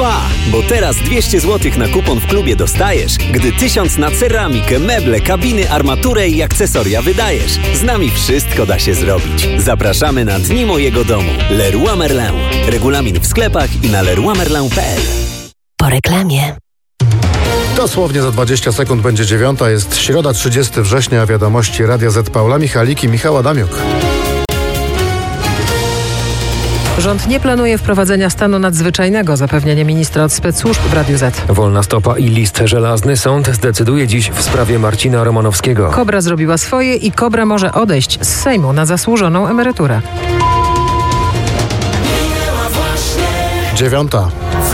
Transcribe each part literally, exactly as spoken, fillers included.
Pa! Bo teraz dwieście złotych na kupon w klubie dostajesz, gdy tysiąc na ceramikę, meble, kabiny, armaturę i akcesoria wydajesz. Z nami wszystko da się zrobić. Zapraszamy na Dni Mojego Domu. Leroy Merlin. Regulamin w sklepach i na leroy merlin kropka p l. Po reklamie. Dosłownie za dwadzieścia sekund będzie dziewiąta. Jest środa, trzydziestego września, wiadomości Radia Z. Paula Michalik i Michał Adamiuk. Rząd nie planuje wprowadzenia stanu nadzwyczajnego, zapewnienie ministra od specsłużb w Radiu Z. Wolna stopa i list żelazny. Sąd zdecyduje dziś w sprawie Marcina Romanowskiego. Kobra zrobiła swoje i Kobra może odejść z Sejmu na zasłużoną emeryturę. Dziewiąta.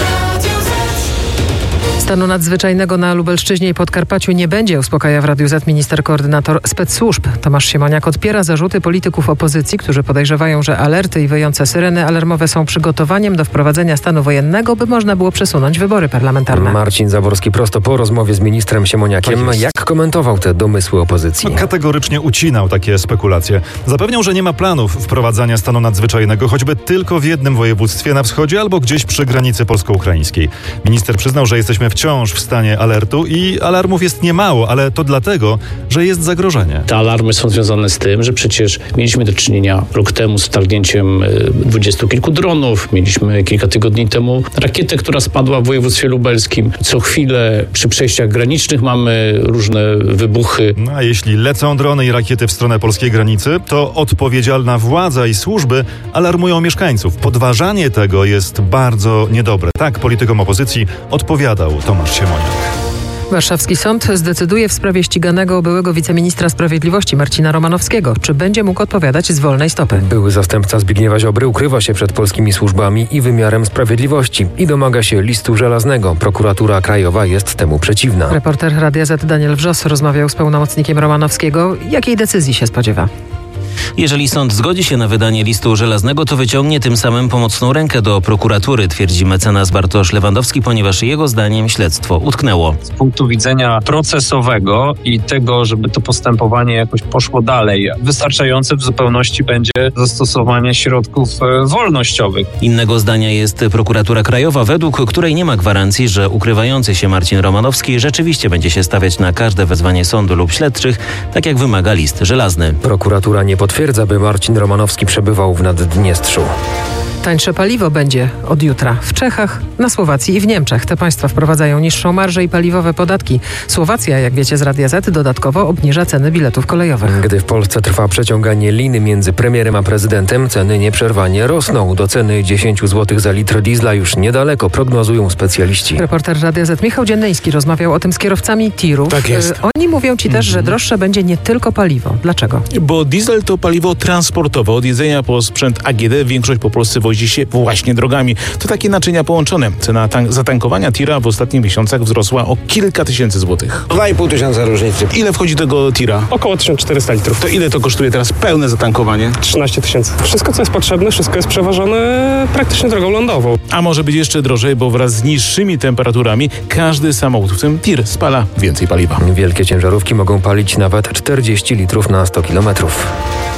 Stanu nadzwyczajnego na Lubelszczyźnie i Podkarpaciu nie będzie, uspokaja w Radiu Z minister koordynator specsłużb. Tomasz Siemoniak odpiera zarzuty polityków opozycji, którzy podejrzewają, że alerty i wyjące syreny alarmowe są przygotowaniem do wprowadzenia stanu wojennego, by można było przesunąć wybory parlamentarne. Marcin Zaborski prosto po rozmowie z ministrem Siemoniakiem. Jak komentował te domysły opozycji? No, kategorycznie ucinał takie spekulacje. Zapewniał, że nie ma planów wprowadzania stanu nadzwyczajnego, choćby tylko w jednym województwie na wschodzie albo gdzieś przy granicy polsko-ukraińskiej. Minister przyznał, że jesteśmy wciąż w stanie alertu i alarmów jest niemało, ale to dlatego, że jest zagrożenie. Te alarmy są związane z tym, że przecież mieliśmy do czynienia rok temu z wtargnięciem dwudziestu kilku dronów, mieliśmy kilka tygodni temu rakietę, która spadła w województwie lubelskim. Co chwilę przy przejściach granicznych mamy różne wybuchy. No, a jeśli lecą drony i rakiety w stronę polskiej granicy, to odpowiedzialna władza i służby alarmują mieszkańców. Podważanie tego jest bardzo niedobre. Tak politykom opozycji odpowiadał Tomasz Siemoniak. Warszawski sąd zdecyduje w sprawie ściganego byłego wiceministra sprawiedliwości Marcina Romanowskiego. Czy będzie mógł odpowiadać z wolnej stopy? Były zastępca Zbigniewa Ziobry ukrywa się przed polskimi służbami i wymiarem sprawiedliwości i domaga się listu żelaznego. Prokuratura Krajowa jest temu przeciwna. Reporter Radia Z Daniel Wrzos rozmawiał z pełnomocnikiem Romanowskiego. Jakiej decyzji się spodziewa? Jeżeli sąd zgodzi się na wydanie listu żelaznego, to wyciągnie tym samym pomocną rękę do prokuratury, twierdzi mecenas Bartosz Lewandowski, ponieważ jego zdaniem śledztwo utknęło. Z punktu widzenia procesowego i tego, żeby to postępowanie jakoś poszło dalej, wystarczające w zupełności będzie zastosowanie środków wolnościowych. Innego zdania jest prokuratura krajowa, według której nie ma gwarancji, że ukrywający się Marcin Romanowski rzeczywiście będzie się stawiać na każde wezwanie sądu lub śledczych, tak jak wymaga list żelazny. Prokuratura nie potwierdza, by Marcin Romanowski przebywał w Naddniestrzu. Tańsze paliwo będzie od jutra w Czechach, na Słowacji i w Niemczech. Te państwa wprowadzają niższą marżę i paliwowe podatki. Słowacja, jak wiecie z Radia Z, dodatkowo obniża ceny biletów kolejowych. Gdy w Polsce trwa przeciąganie liny między premierem a prezydentem, ceny nieprzerwanie rosną. Do ceny dziesięć złotych za litr diesla już niedaleko, prognozują specjaliści. Reporter Radia Z Michał Dziennyński rozmawiał o tym z kierowcami tirów. Tak jest. Oni mówią ci też, że droższe będzie nie tylko paliwo. Dlaczego? Bo diesel to paliwo transportowe. Od jedzenia po sprzęt A G D większość po Polsce wozi się właśnie drogami. To takie naczynia połączone. Cena tank- zatankowania tira w ostatnich miesiącach wzrosła o kilka tysięcy złotych. dwa i pół tysiąca różnicy. Ile wchodzi do tego tira? Około tysiąc czterysta litrów. To ile to kosztuje teraz pełne zatankowanie? trzynaście tysięcy. Wszystko, co jest potrzebne, wszystko jest przewożone praktycznie drogą lądową. A może być jeszcze drożej, bo wraz z niższymi temperaturami każdy samochód, w tym tir, spala więcej paliwa. Wielkie ciężarówki mogą palić nawet czterdzieści litrów na sto kilometrów.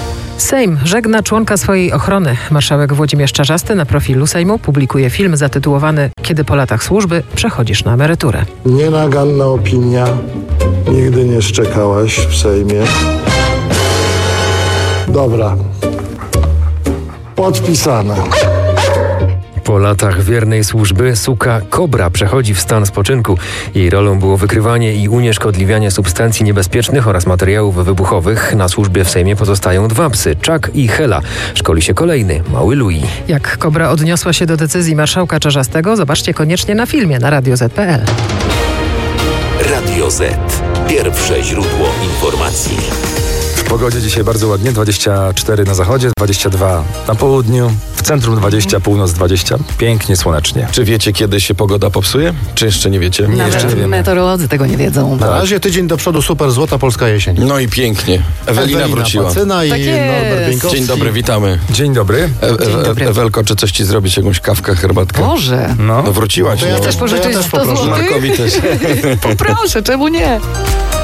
Sejm żegna członka swojej ochrony. Marszałek Włodzimierz Czarzasty na profilu Sejmu publikuje film zatytułowany „Kiedy po latach służby przechodzisz na emeryturę”. Nienaganna opinia. Nigdy nie szczekałaś w Sejmie. Dobra. Podpisane. Po latach wiernej służby suka Kobra przechodzi w stan spoczynku. Jej rolą było wykrywanie i unieszkodliwianie substancji niebezpiecznych oraz materiałów wybuchowych. Na służbie w Sejmie pozostają dwa psy, Chuck i Hela. Szkoli się kolejny, mały Louis. Jak Kobra odniosła się do decyzji marszałka Czarzastego, zobaczcie koniecznie na filmie na radio zet kropka pe el. Radio Z. Pierwsze źródło informacji. W pogodzie dzisiaj bardzo ładnie, dwadzieścia cztery na zachodzie, dwadzieścia dwa na południu, w centrum dwadzieścia, północ dwadzieścia. Pięknie, słonecznie. Czy wiecie, kiedy się pogoda popsuje? Czy jeszcze nie wiecie? Nawet Nie, jeszcze nie wiemy. meteorolodzy tego nie wiedzą. Na razie tydzień do przodu super złota polska jesień. No i pięknie. Ewelina, Ewelina wróciła. Pacyna i Tak Norbert Bieńkowski. Dzień dobry, witamy. Dzień dobry. E- e- Dzień dobry. Ewelko, czy coś ci zrobić? Jakąś kawkę, herbatkę? Boże. No, wróciłaś. To ja no. też, Chcesz pożyczyć to ja też sto poproszę. złotych? Markowi też. Poproszę, czemu nie?